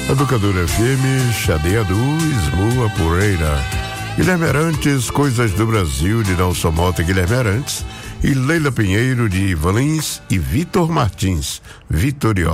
Educadora FM, Xadeia do Esmoa Poreira. Guilherme Arantes, Coisas do Brasil, de Nelson Mota e Guilherme Arantes. E Leila Pinheiro, de Valins e Vitor Martins, Vitoriosa.